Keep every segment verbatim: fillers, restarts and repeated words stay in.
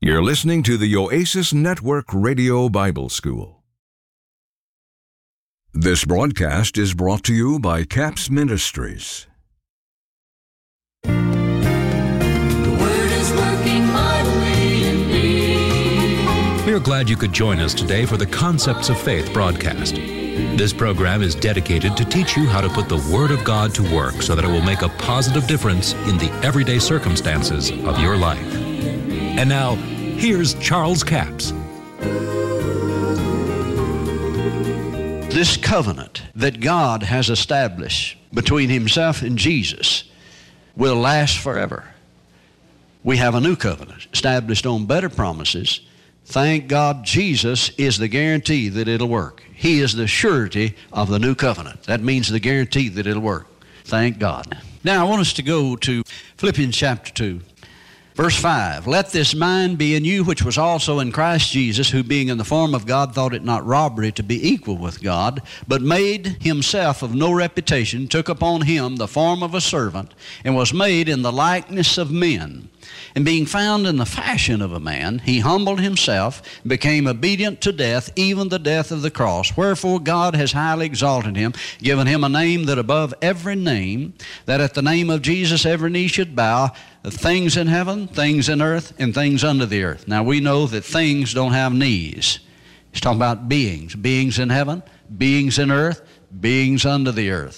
You're listening to the Oasis Network Radio Bible School. This broadcast is brought to you by Capps Ministries. The Word is working mightily in me. We are glad you could join us today for the Concepts of Faith broadcast. This program is dedicated to teach you how to put the Word of God to work so that it will make a positive difference in the everyday circumstances of your life. And now, here's Charles Capps. This covenant that God has established between Himself and Jesus will last forever. We have a new covenant established on better promises. Thank God Jesus is the guarantee that it'll work. He is the surety of the new covenant. That means the guarantee that it'll work. Thank God. Now I want us to go to Philippians chapter two. Verse five, let this mind be in you which was also in Christ Jesus, who being in the form of God thought it not robbery to be equal with God, but made himself of no reputation, took upon him the form of a servant, and was made in the likeness of men. And being found in the fashion of a man, he humbled himself, and became obedient to death, even the death of the cross. Wherefore God has highly exalted him, given him a name that above every name, that at the name of Jesus every knee should bow, things in heaven, things in earth, and things under the earth. Now we know that things don't have knees. He's talking about beings. Beings in heaven, beings in earth, beings under the earth.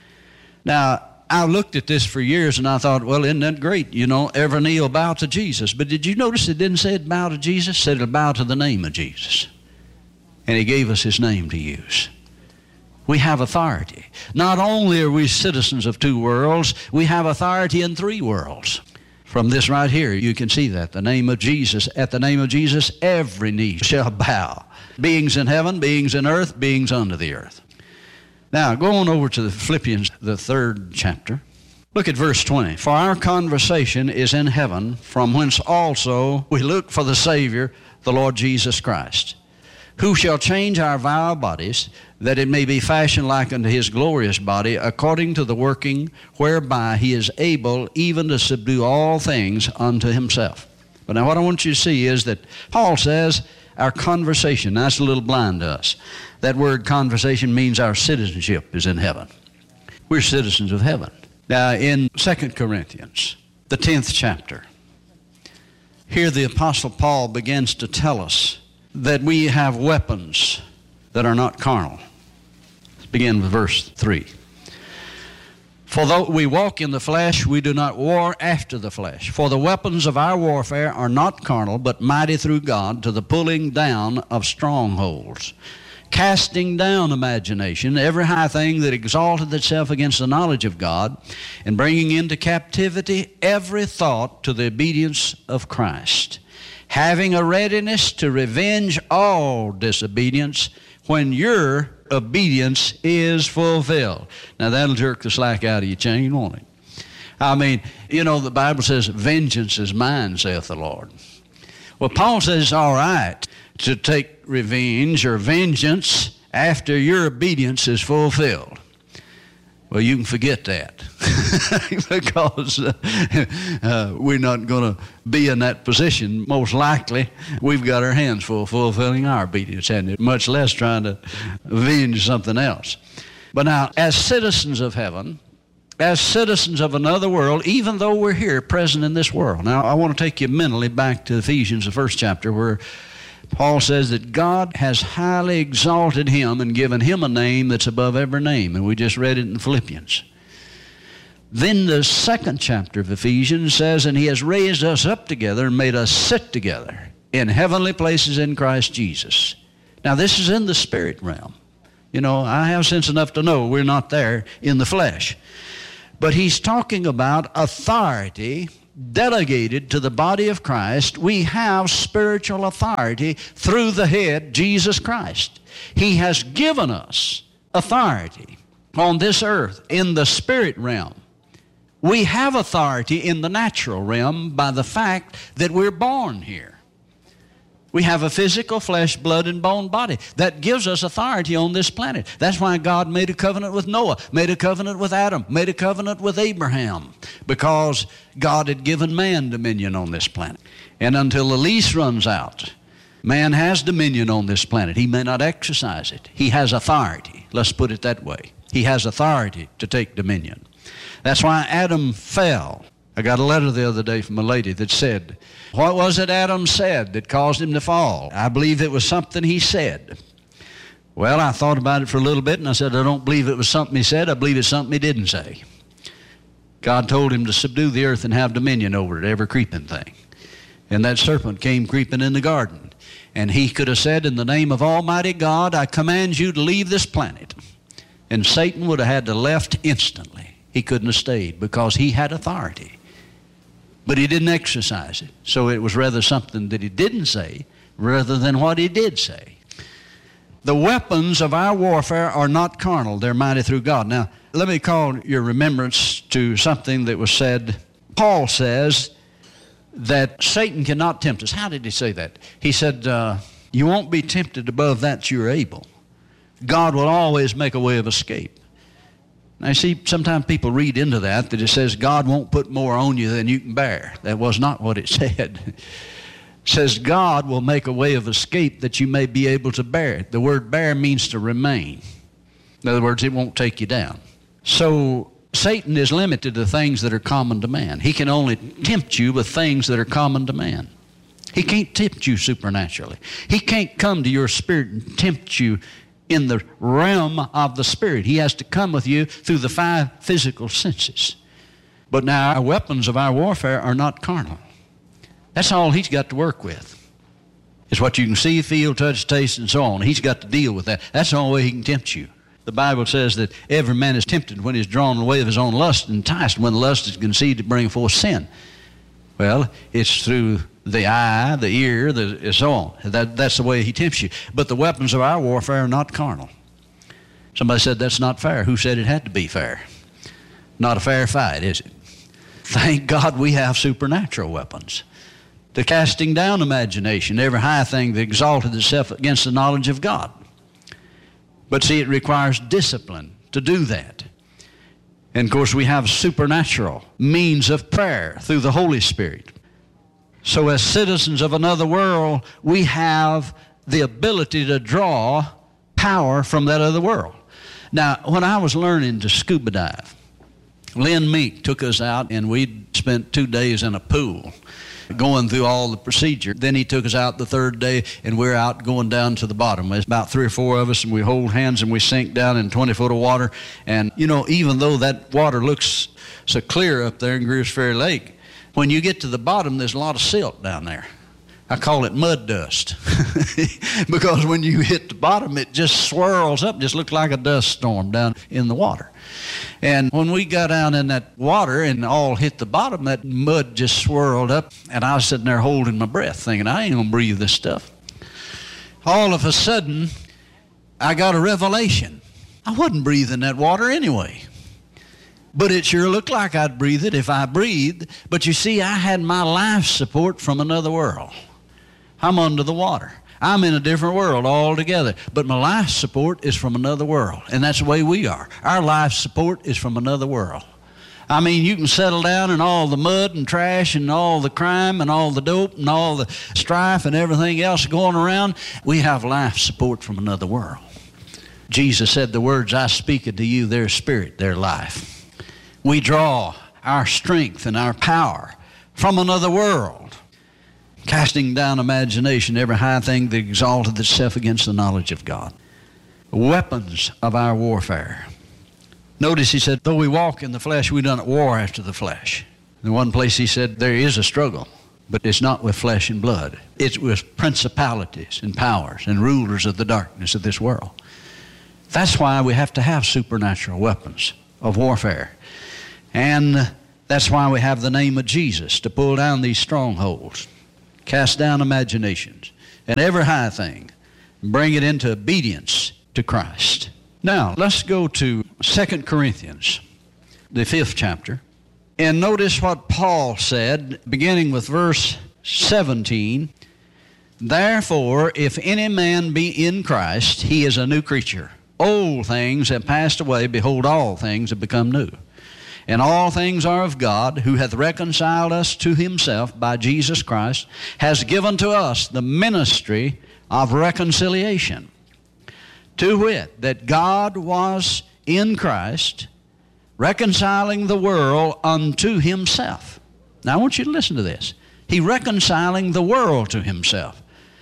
Now, I looked at this for years and I thought, well, isn't that great? You know, every knee will bow to Jesus. But did you notice it didn't say it bow to Jesus? It said it bow to the name of Jesus. And He gave us His name to use. We have authority. Not only are we citizens of two worlds, we have authority in three worlds. From this right here, you can see that. The name of Jesus, at the name of Jesus, every knee shall bow. Beings in heaven, beings in earth, beings under the earth. Now, go on over to the Philippians, the third chapter. Look at verse twenty. For our conversation is in heaven, from whence also we look for the Savior, the Lord Jesus Christ, who shall change our vile bodies, that it may be fashioned like unto His glorious body, according to the working whereby He is able even to subdue all things unto Himself. But now what I want you to see is that Paul says our conversation, that's a little blind to us. That word conversation means our citizenship is in heaven. We're citizens of heaven. Now in Second Corinthians, the tenth chapter, here the Apostle Paul begins to tell us that we have weapons that are not carnal. Let's begin with verse three. For though we walk in the flesh, we do not war after the flesh. For the weapons of our warfare are not carnal, but mighty through God to the pulling down of strongholds, casting down imagination, every high thing that exalteth itself against the knowledge of God, and bringing into captivity every thought to the obedience of Christ, having a readiness to revenge all disobedience when your obedience is fulfilled. Now that'll jerk the slack out of your chain, won't it? I mean, you know, the Bible says, vengeance is mine, saith the Lord. Well, Paul says it's all right to take revenge or vengeance after your obedience is fulfilled. Well, you can forget that because uh, uh, we're not going to be in that position. Most likely, we've got our hands full fulfilling our obedience, and much less trying to avenge something else. But now, as citizens of heaven, as citizens of another world, even though we're here present in this world. Now, I want to take you mentally back to Ephesians, the first chapter, where Paul says that God has highly exalted him and given him a name that's above every name. And we just read it in Philippians. Then the second chapter of Ephesians says, and He has raised us up together and made us sit together in heavenly places in Christ Jesus. Now this is in the spirit realm. You know, I have sense enough to know we're not there in the flesh. But he's talking about authority delegated to the body of Christ. We have spiritual authority through the head, Jesus Christ. He has given us authority on this earth in the spirit realm. We have authority in the natural realm by the fact that we're born here. We have a physical flesh, blood, and bone body. That gives us authority on this planet. That's why God made a covenant with Noah, made a covenant with Adam, made a covenant with Abraham, because God had given man dominion on this planet. And until the lease runs out, man has dominion on this planet. He may not exercise it. He has authority. Let's put it that way. He has authority to take dominion. That's why Adam fell. I got a letter the other day from a lady that said, what was it Adam said that caused him to fall? I believe it was something he said. Well, I thought about it for a little bit, and I said, I don't believe it was something he said. I believe it's something he didn't say. God told him to subdue the earth and have dominion over it, every creeping thing. And that serpent came creeping in the garden. And he could have said, in the name of Almighty God, I command you to leave this planet. And Satan would have had to left instantly. He couldn't have stayed because he had authority. But he didn't exercise it. So it was rather something that he didn't say rather than what he did say. The weapons of our warfare are not carnal. They're mighty through God. Now, let me call your remembrance to something that was said. Paul says that Satan cannot tempt us. How did he say that? He said, uh, you won't be tempted above that you're able. God will always make a way of escape. Now, you see, sometimes people read into that, that it says God won't put more on you than you can bear. That was not what it said. It says God will make a way of escape that you may be able to bear it. The word bear means to remain. In other words, it won't take you down. So Satan is limited to things that are common to man. He can only tempt you with things that are common to man. He can't tempt you supernaturally. He can't come to your spirit and tempt you in the realm of the Spirit. He has to come with you through the five physical senses. But now our weapons of our warfare are not carnal. That's all he's got to work with. It's what you can see, feel, touch, taste, and so on. He's got to deal with that. That's the only way he can tempt you. The Bible says that every man is tempted when he's drawn away of his own lust and enticed when the lust is conceived to bring forth sin. Well, it's through the eye, the ear, the, and so on. That, that's the way he tempts you. But the weapons of our warfare are not carnal. Somebody said that's not fair. Who said it had to be fair? Not a fair fight, is it? Thank God we have supernatural weapons. The casting down imagination, every high thing that exalted itself against the knowledge of God. But see, it requires discipline to do that. And of course, we have supernatural means of prayer through the Holy Spirit. So as citizens of another world, we have the ability to draw power from that other world. Now, when I was learning to scuba dive, Lynn Meek took us out, and we spent two days in a pool going through all the procedure. Then he took us out the third day, and we're out going down to the bottom. There's about three or four of us, and we hold hands, and we sink down in twenty foot of water. And, you know, even though that water looks so clear up there in Greers Ferry Lake, when you get to the bottom, there's a lot of silt down there. I call it mud dust because when you hit the bottom, it just swirls up, just looks like a dust storm down in the water. And when we got down in that water and all hit the bottom, that mud just swirled up, and I was sitting there holding my breath thinking, I ain't gonna breathe this stuff. All of a sudden, I got a revelation. I wasn't breathing that water anyway. But it sure looked like I'd breathe it if I breathed. But you see, I had my life support from another world. I'm under the water. I'm in a different world altogether. But my life support is from another world. And that's the way we are. Our life support is from another world. I mean, you can settle down in all the mud and trash and all the crime and all the dope and all the strife and everything else going around. We have life support from another world. Jesus said, the words I speak unto you, their spirit, their life. We draw our strength and our power from another world, casting down imagination, every high thing that exalted itself against the knowledge of God. Weapons of our warfare. Notice he said, though we walk in the flesh, we don't war after the flesh. In one place he said, there is a struggle, but it's not with flesh and blood. It's with principalities and powers and rulers of the darkness of this world. That's why we have to have supernatural weapons of warfare. And that's why we have the name of Jesus to pull down these strongholds, cast down imaginations, and every high thing, and bring it into obedience to Christ. Now, let's go to Second Corinthians, the fifth chapter, and notice what Paul said, beginning with verse seventeen. Therefore, if any man be in Christ, he is a new creature. Old things have passed away. Behold, all things have become new. And all things are of God, who hath reconciled us to himself by Jesus Christ, has given to us the ministry of reconciliation. To wit, that God was in Christ, reconciling the world unto himself. Now I want you to listen to this. He reconciling the world to himself,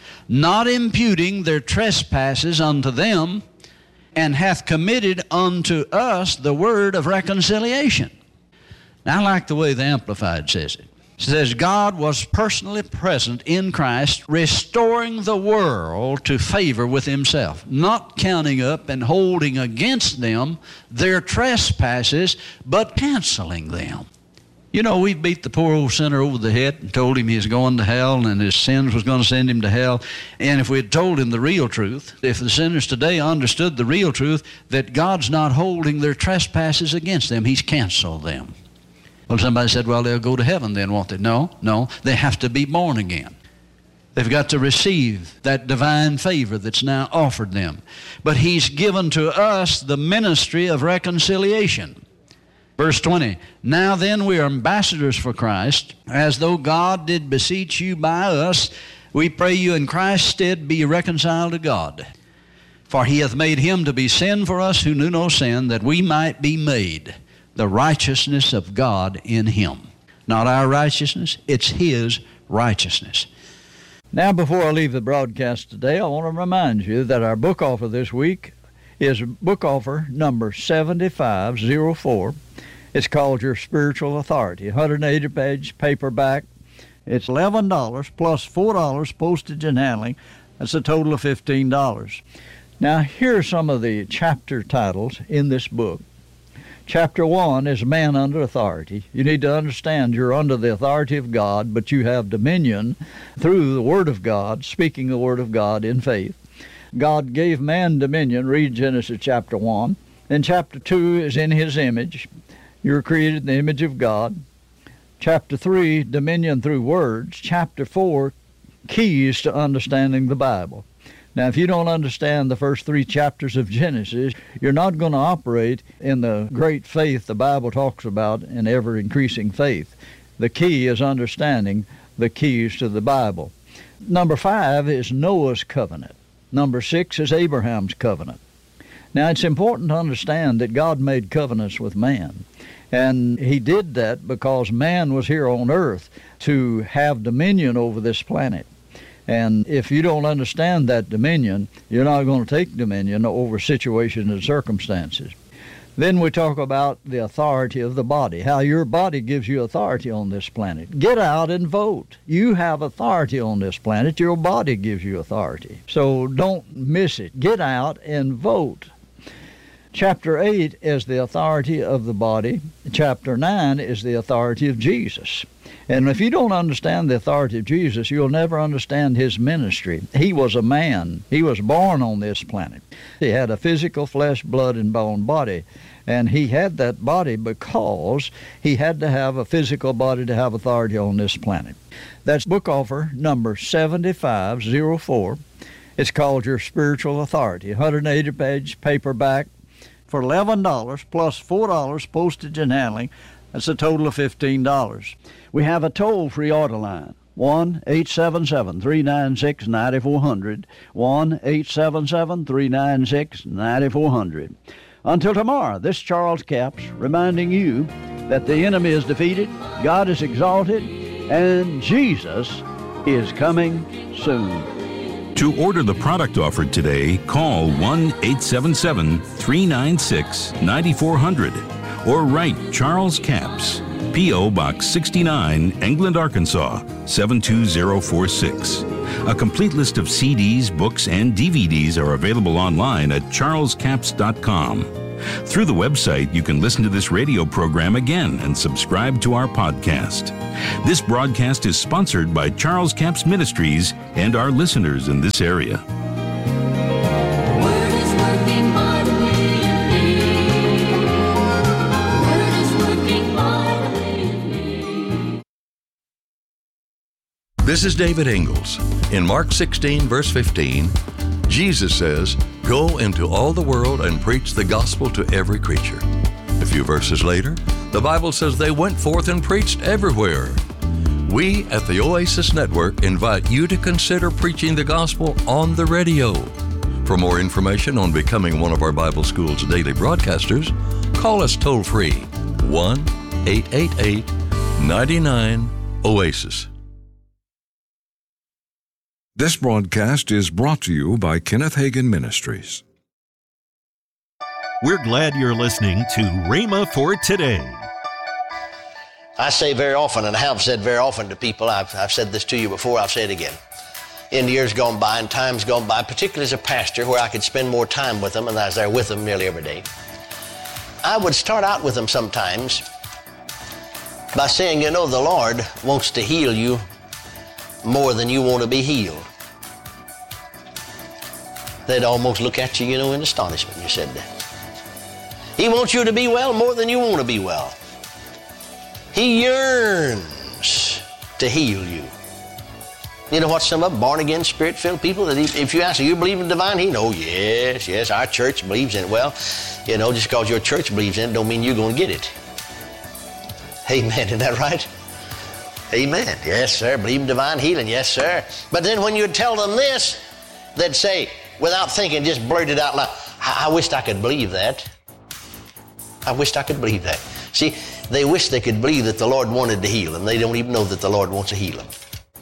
not imputing their trespasses unto them, and hath committed unto us the word of reconciliation. Now I like the way the Amplified says it. It says, God was personally present in Christ, restoring the world to favor with himself, not counting up and holding against them their trespasses, but canceling them. You know, we beat the poor old sinner over the head and told him he was going to hell and his sins was going to send him to hell. And if we had told him the real truth, if the sinners today understood the real truth, that God's not holding their trespasses against them, he's canceled them. Well, somebody said, well, they'll go to heaven then, won't they? No, no, they have to be born again. They've got to receive that divine favor that's now offered them. But he's given to us the ministry of reconciliation. Verse twenty, now then we are ambassadors for Christ, as though God did beseech you by us. We pray you in Christ's stead be reconciled to God. For he hath made him to be sin for us who knew no sin, that we might be made the righteousness of God in him. Not our righteousness, it's his righteousness. Now, before I leave the broadcast today, I want to remind you that our book offer this week is book offer number seventy-five oh four. It's called Your Spiritual Authority, one hundred eighty page paperback. It's eleven dollars plus four dollars postage and handling. That's a total of fifteen dollars. Now, here are some of the chapter titles in this book. Chapter one is Man Under Authority. You need to understand you're under the authority of God, but you have dominion through the Word of God, speaking the Word of God in faith. God gave man dominion. Read Genesis chapter one. Then chapter two is in his image. You're created in the image of God. Chapter three, dominion through words. Chapter four, keys to understanding the Bible. Now, if you don't understand the first three chapters of Genesis, you're not going to operate in the great faith the Bible talks about, in ever-increasing faith. The key is understanding the keys to the Bible. Number five is Noah's covenant. Number six is Abraham's covenant. Now, it's important to understand that God made covenants with man. And he did that because man was here on earth to have dominion over this planet. And if you don't understand that dominion, you're not going to take dominion over situations and circumstances. Then we talk about the authority of the body, how your body gives you authority on this planet. Get out and vote. You have authority on this planet. Your body gives you authority. So don't miss it. Get out and vote. Chapter eight is the authority of the body. Chapter nine is the authority of Jesus. And if you don't understand the authority of Jesus, you'll never understand his ministry. He was a man. He was born on this planet. He had a physical flesh, blood, and bone body. And he had that body because he had to have a physical body to have authority on this planet. That's book offer number seventy-five oh four. It's called Your Spiritual Authority, one hundred eighty page paperback for eleven dollars plus four dollars postage and handling. That's a total of fifteen dollars. We have a toll-free order line, one eight seven seven, three nine six, nine four zero zero, one eight seven seven, three nine six, nine four zero zero. Until tomorrow, this Charles Capps reminding you that the enemy is defeated, God is exalted, and Jesus is coming soon. To order the product offered today, call one eight seven seven, three nine six, nine four zero zero or write Charles Capps, P O Box sixty-nine, England, Arkansas, seven two zero four six. A complete list of C Ds, books, and D V Ds are available online at charles capps dot com. Through the website, you can listen to this radio program again and subscribe to our podcast. This broadcast is sponsored by Charles Capps Ministries and our listeners in this area. Word is working mightily in me. Word is working mightily in me. This is David Ingalls. In Mark sixteen, verse fifteen, Jesus says, "Go into all the world and preach the gospel to every creature." A few verses later, the Bible says they went forth and preached everywhere. We at the Oasis Network invite you to consider preaching the gospel on the radio. For more information on becoming one of our Bible School's daily broadcasters, call us toll-free, one eight eight eight, nine nine, OASIS. This broadcast is brought to you by Kenneth Hagin Ministries. We're glad you're listening to Rhema for Today. I say very often, and I have said very often to people, I've, I've said this to you before, I'll say it again. In years gone by and times gone by, particularly as a pastor where I could spend more time with them and I was there with them nearly every day, I would start out with them sometimes by saying, you know, the Lord wants to heal you more than you want to be healed. They'd almost look at you, you know, in astonishment when you said that. He wants you to be well more than you want to be well. He yearns to heal you. You know what, some of born-again, spirit-filled people, that if you ask, do you believe in divine healing? Oh, yes, yes, our church believes in it. Well, you know, just because your church believes in it don't mean you're going to get it. Amen, isn't that right? Amen. Yes, sir, believe in divine healing. Yes, sir. But then when you tell them this, they'd say, without thinking, just blurt it out loud, I, I wished I could believe that. I wished I could believe that. See, they wish they could believe that the Lord wanted to heal them. They don't even know that the Lord wants to heal them.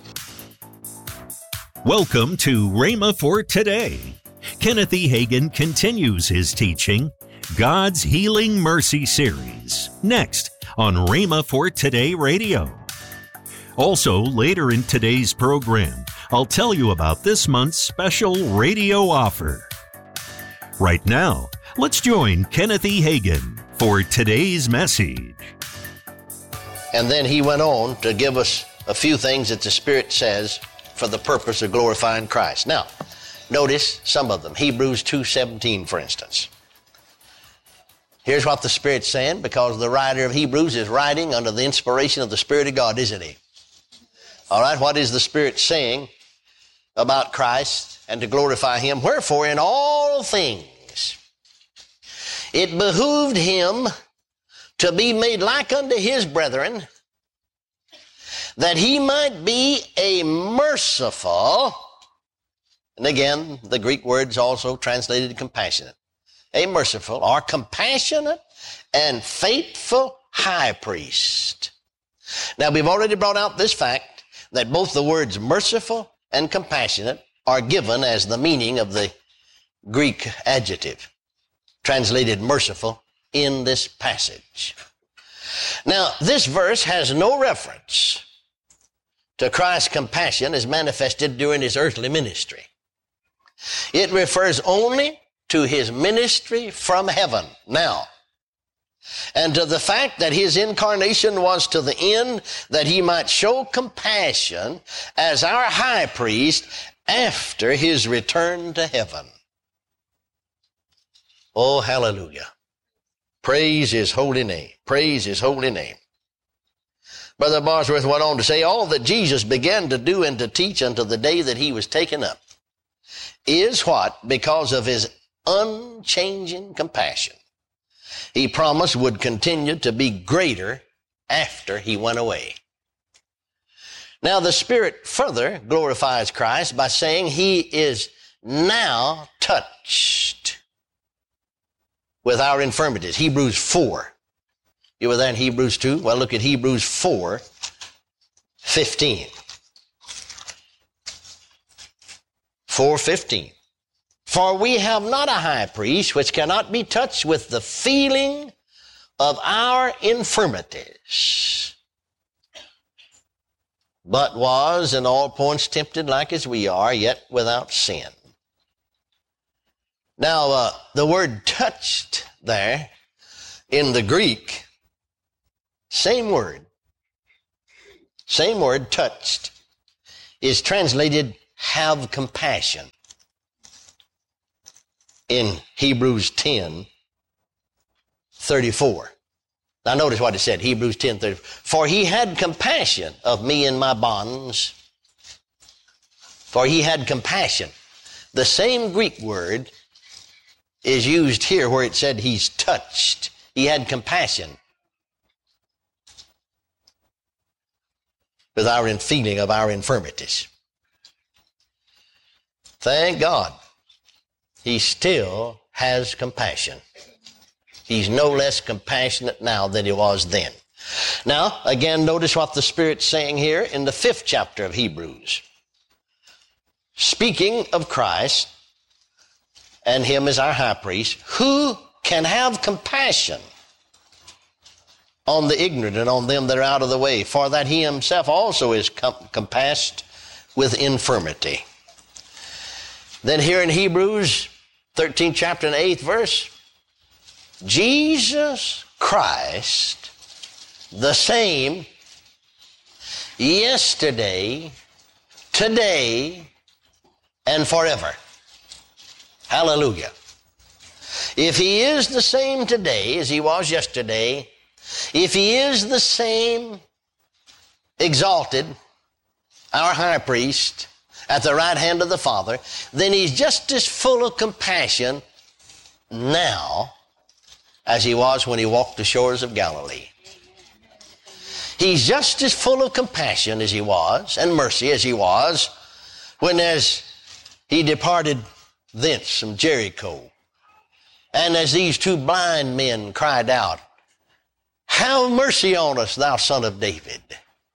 Welcome to Rhema for Today. Kenneth E. Hagin continues his teaching, God's Healing Mercy Series, next on Rhema for Today Radio. Also, later in today's program, I'll tell you about this month's special radio offer. Right now, let's join Kenneth E. Hagin for today's message. And then he went on to give us a few things that the Spirit says for the purpose of glorifying Christ. Now, notice some of them. Hebrews two seventeen, for instance. Here's what the Spirit's saying, because the writer of Hebrews is writing under the inspiration of the Spirit of God, isn't he? All right, what is the Spirit saying about Christ and to glorify Him? Wherefore, in all things, it behooved Him to be made like unto His brethren, that He might be a merciful, and again, the Greek word's also translated compassionate, a merciful or compassionate and faithful high priest. Now, we've already brought out this fact that both the words merciful and compassionate are given as the meaning of the Greek adjective, translated merciful, in this passage. Now, this verse has no reference to Christ's compassion as manifested during His earthly ministry. It refers only to His ministry from heaven now, and to the fact that His incarnation was to the end that He might show compassion as our high priest after His return to heaven. Oh, hallelujah. Praise His holy name. Praise His holy name. Brother Bosworth went on to say, all that Jesus began to do and to teach until the day that He was taken up is what? Because of His unchanging compassion He promised would continue to be greater after He went away. Now, the Spirit further glorifies Christ by saying He is now touched with our infirmities. Hebrews four. You were there in Hebrews two? Well, look at Hebrews four fifteen. four fifteen. For we have not a high priest which cannot be touched with the feeling of our infirmities, but was in all points tempted like as we are, yet without sin. Now, uh, the word touched there in the Greek, same word, same word, touched, is translated have compassion in Hebrews ten thirty-four. Now notice what it said, Hebrews ten thirty-four. For He had compassion of me in my bonds, For he had compassion. The same Greek word is used here where it said he's touched. He had compassion with our feeling of our infirmities. Thank God, he still has compassion. He's no less compassionate now than he was then. Now, again, notice what the Spirit's saying here in the fifth chapter of Hebrews. Speaking of Christ and him as our high priest, who can have compassion on the ignorant and on them that are out of the way, for that he himself also is com- compassed with infirmity. Then here in Hebrews thirteenth chapter and eighth verse, Jesus Christ, the same yesterday, today, and forever. Hallelujah. If he is the same today as he was yesterday, if he is the same exalted, our high priest, at the right hand of the Father, then he's just as full of compassion now as he was when he walked the shores of Galilee. He's just as full of compassion as he was, and mercy as he was, when as he departed thence from Jericho, and as these two blind men cried out, "Have mercy on us, thou son of David."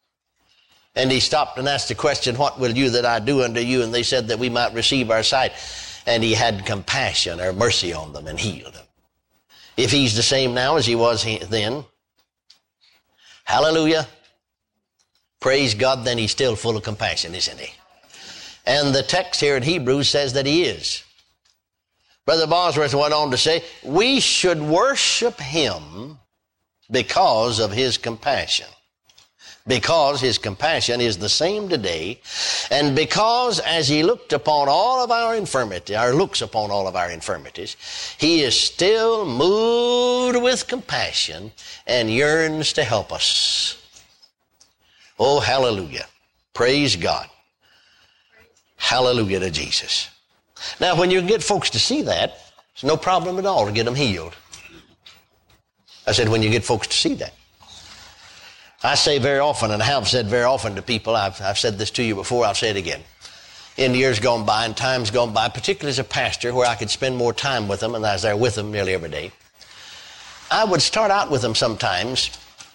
And he stopped and asked the question, "What will you that I do unto you?" And they said that we might receive our sight. And he had compassion or mercy on them and healed them. If he's the same now as he was then, hallelujah, praise God, then he's still full of compassion, isn't he? And the text here in Hebrews says that he is. Brother Bosworth went on to say, we should worship him because of his compassion. Because his compassion is the same today, and because as he looked upon all of our infirmity, or looks upon all of our infirmities, he is still moved with compassion and yearns to help us. Oh, hallelujah. Praise God. Hallelujah to Jesus. Now, when you get folks to see that, it's no problem at all to get them healed. I said, when you get folks to see that. I say very often, and I have said very often to people, I've, I've said this to you before, I'll say it again. In years gone by and times gone by, particularly as a pastor where I could spend more time with them, and I was there with them nearly every day, I would start out with them sometimes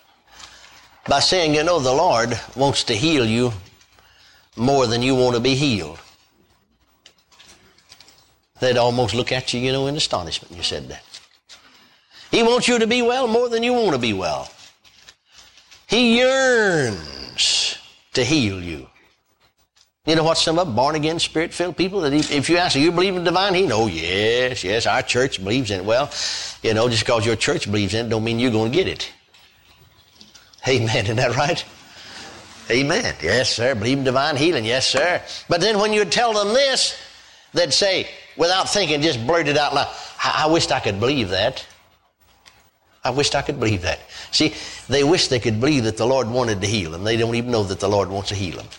by saying, you know, the Lord wants to heal you more than you want to be healed. They'd almost look at you, you know, in astonishment when you said that. He wants you to be well more than you want to be well. He yearns to heal you. You know what some of them born-again, spirit-filled people, that if you ask, do you believe in divine healing? Oh, yes, yes, our church believes in it. Well, you know, just because your church believes in it don't mean you're going to get it. Amen, isn't that right? Amen. Yes, sir, believe in divine healing. Yes, sir. But then when you tell them this, they'd say, without thinking, just blurt it out loud, I, I wished I could believe that. I wished I could believe that. See, they wish they could believe that the Lord wanted to heal them. They don't even know that the Lord wants to heal them.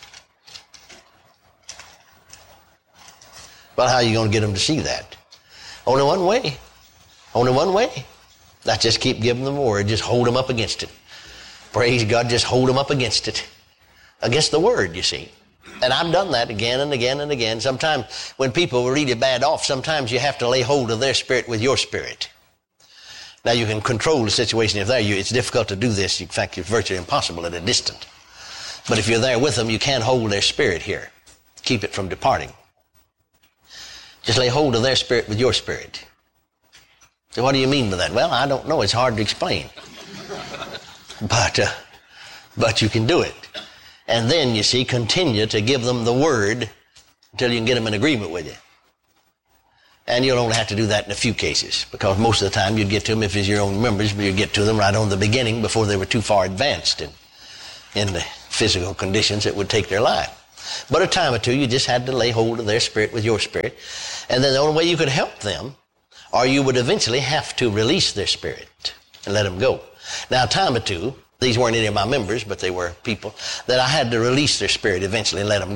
Well, how are you going to get them to see that? Only one way. Only one way. That's just keep giving them the word. Just hold them up against it. Praise God, just hold them up against it. Against the word, you see. And I've done that again and again and again. Sometimes when people are really bad off, sometimes you have to lay hold of their spirit with your spirit. Now, you can control the situation if they're you. It's difficult to do this. In fact, it's virtually impossible at a distance. But if you're there with them, you can hold their spirit here. Keep it from departing. Just lay hold of their spirit with your spirit. So what do you mean by that? Well, I don't know. It's hard to explain. But, uh, but you can do it. And then, you see, continue to give them the word until you can get them in agreement with you. And you'll only have to do that in a few cases, because most of the time you'd get to them, if it's your own members, but you'd get to them right on the beginning before they were too far advanced in, in the physical conditions that would take their life. But a time or two, you just had to lay hold of their spirit with your spirit. And then the only way you could help them, or you would eventually have to release their spirit and let them go. Now, a time or two, these weren't any of my members, but they were people that I had to release their spirit eventually and let them go.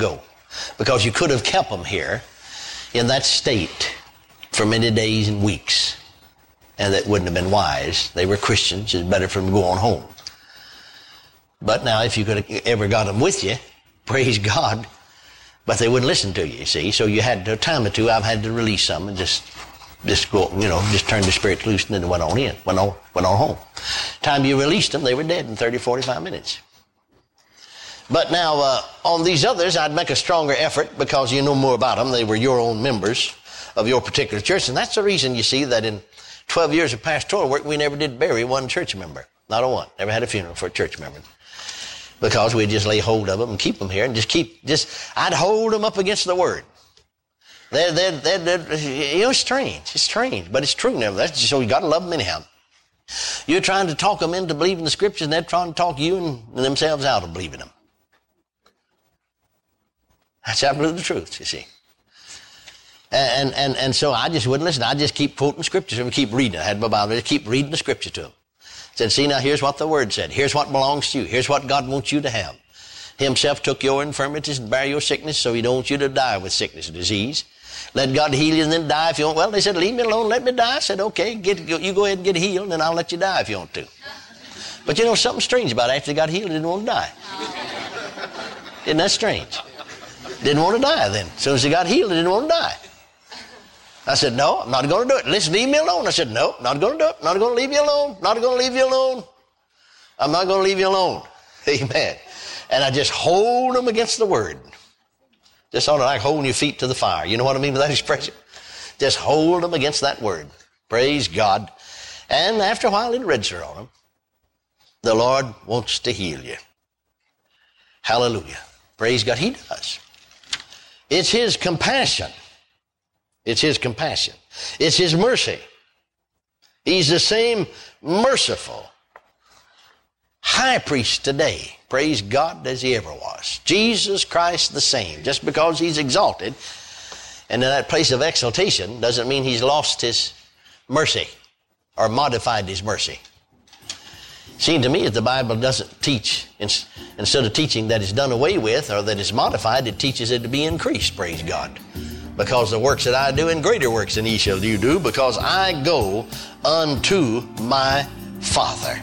because you could have kept them here in that state for many days and weeks, and that wouldn't have been wise. They were Christians. It's better for them to go on home. But now, if you could have ever got them with you, praise God, but they wouldn't listen to you, you see. So you had to, a time or two, I've had to release some and just, just go, you know, just turn the spirits loose, and then it went on in, went on, went on home. Time you released them, they were dead in thirty, forty-five minutes. But now, uh, on these others, I'd make a stronger effort because you know more about them. They were your own members of your particular church. And that's the reason, you see, that in twelve years of pastoral work, we never did bury one church member. Not a one. Never had a funeral for a church member. Because we'd just lay hold of them and keep them here and just keep, just, I'd hold them up against the Word. They're, they're, they're, they're, you know, it's strange. It's strange, but it's true nevertheless. So you got to love them anyhow. You're trying to talk them into believing the Scriptures, and they're trying to talk you and themselves out of believing them. That's absolutely the truth, you see. And, and, and so I just wouldn't listen. I just keep quoting Scriptures and keep reading. I had my Bible. I just keep reading the Scripture to them. Said, see, now here's what the Word said. Here's what belongs to you. Here's what God wants you to have. He Himself took your infirmities and bear your sickness, so He don't want you to die with sickness and disease. Let God heal you and then die if you want. Well, they said, leave me alone, let me die. I said, okay, get, you go ahead and get healed, and then I'll let you die if you want to. But you know, something strange about it. After they got healed, they didn't want to die. Isn't that strange? Didn't want to die then. As soon as they got healed, they didn't want to die. I said, no, I'm not going to do it. Listen, leave me alone. I said, no, not going to do it. Not going to leave you alone. Not going to leave you alone. I'm not going to leave you alone. Amen. And I just hold them against the Word. Just sort of like holding your feet to the fire. You know what I mean by that expression? Just hold them against that Word. Praise God. And after a while, it'll register on them. The Lord wants to heal you. Hallelujah. Praise God. He does. It's His compassion. It's His compassion. It's His mercy. He's the same merciful high priest today, praise God, as He ever was. Jesus Christ the same. Just because He's exalted and in that place of exaltation doesn't mean He's lost His mercy or modified His mercy. Seems to me that the Bible doesn't teach, instead of teaching that it's done away with or that it's modified, it teaches it to be increased, praise God. Because the works that I do, and greater works than ye shall you do, because I go unto my Father.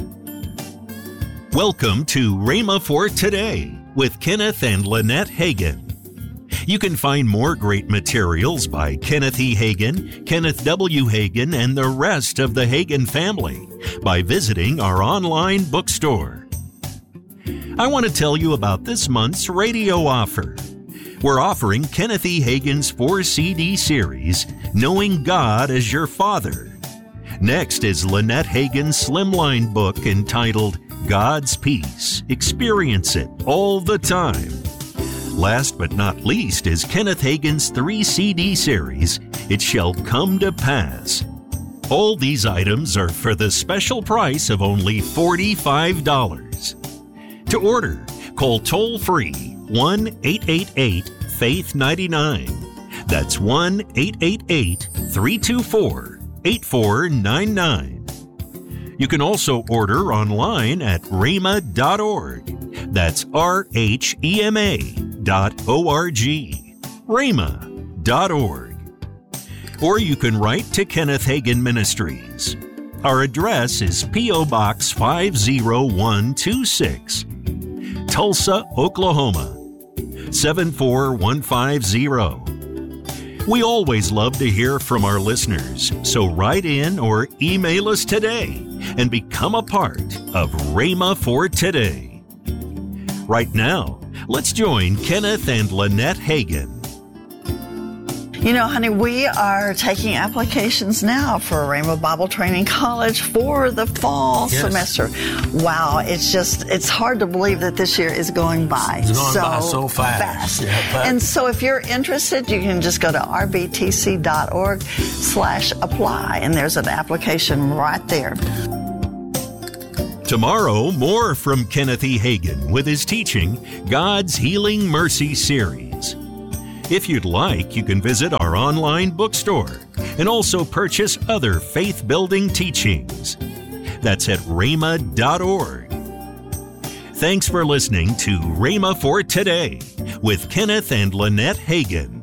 Welcome to Rhema for Today with Kenneth and Lynette Hagin. You can find more great materials by Kenneth E. Hagin, Kenneth W. Hagin, and the rest of the Hagin family by visiting our online bookstore. I want to tell you about this month's radio offer. We're offering Kenneth E. Hagin's four C D series, Knowing God as Your Father. Next is Lynette Hagin's slimline book entitled God's Peace. Experience it all the time. Last but not least is Kenneth Hagin's three C D series, It Shall Come to Pass. All these items are for the special price of only forty-five dollars. To order, call toll-free one eight eight eight faith ninety-nine. That's one eight eight eight three two four eight four nine nine. You can also order online at rhema dot org. That's R H E M A dot O R G. rhema dot org. Or you can write to Kenneth Hagin Ministries. Our address is P O Box five oh one two six, Tulsa, Oklahoma seven four one five zero. We always love to hear from our listeners, so write in or email us today and become a part of Rhema for Today. Right now, let's join Kenneth and Lynette Hagin. You know, honey, we are taking applications now for Rhema Bible Training College for the fall yes. semester. Wow, it's just, it's hard to believe that this year is going by it's going so, by so fast. fast. Yeah, and so if you're interested, you can just go to r b t c dot org slash apply, and there's an application right there. Tomorrow, more from Kenneth E. Hagin with his teaching, God's Healing Mercy series. If you'd like, you can visit our online bookstore and also purchase other faith-building teachings. That's at rhema dot org. Thanks for listening to Rhema for Today with Kenneth and Lynette Hagin.